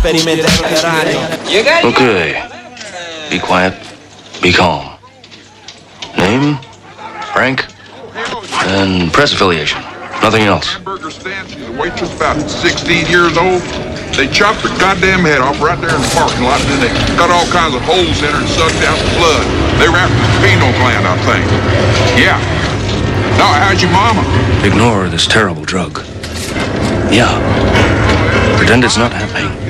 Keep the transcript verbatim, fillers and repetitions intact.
Okay. Be quiet. Be calm. Name? Rank? And press affiliation. Nothing else. Hamburger stand. She's a waitress about sixteen years old. They chopped her goddamn head off right there in the parking lot, and then they cut all kinds of holes in her and sucked out the blood. They wrapped the pineal gland, I think. Yeah. Now, how's your mama? Ignore this terrible drug. Yeah. Pretend it's not happening.